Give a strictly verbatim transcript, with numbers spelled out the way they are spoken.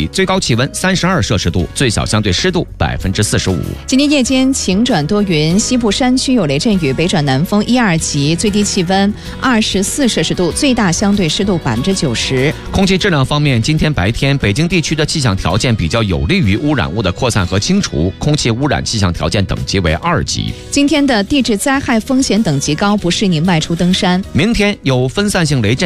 级，最高气温三十二摄氏度，最小相对湿度百分之四十五。 今天夜间晴转多云，西部山区有雷阵雨，北转南风一二级，最低气温二十四摄氏度，最大相对湿度百分之九十。 空气质量方面，今天白天北京地区的气象条件比较有利于污染物的扩散和清除，空气污染气象条件等级为二级。 今天的地质灾害风险等级高，不适宜外出登山。 明天有分散性雷阵